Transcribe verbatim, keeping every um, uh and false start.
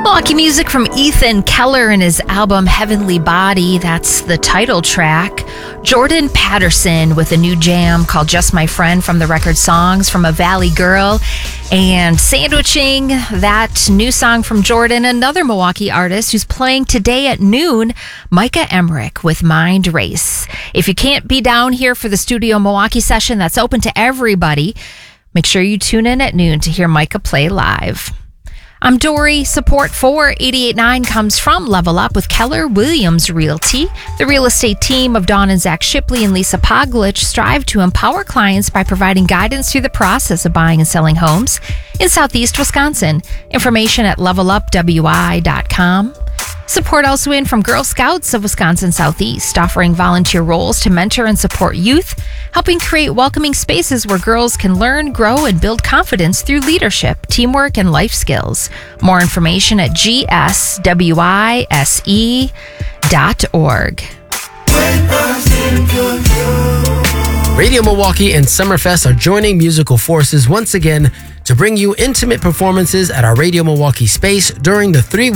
Milwaukee music from Ethan Keller and his album Heavenly Body. That's the title track. Jordan Patterson with a new jam called Just My Friend from the record Songs from a Valley Girl. And sandwiching that new song from Jordan, another Milwaukee artist who's playing today at noon, Micah Emmerich with Mind Race. If you can't be down here for the Studio Milwaukee session that's open to everybody, make sure you tune in at noon to hear Micah play live. I'm Dory. Support for eighty-eight point nine comes from Level Up with Keller Williams Realty. The real estate team of Dawn and Zach Shipley and Lisa Poglich strive to empower clients by providing guidance through the process of buying and selling homes in Southeast Wisconsin. Information at level up w i dot com. Support also in from Girl Scouts of Wisconsin Southeast, offering volunteer roles to mentor and support youth, helping create welcoming spaces where girls can learn, grow, and build confidence through leadership, teamwork, and life skills. More information at g s w i s e dot org. Radio Milwaukee and Summerfest are joining musical forces once again to bring you intimate performances at our Radio Milwaukee space during the three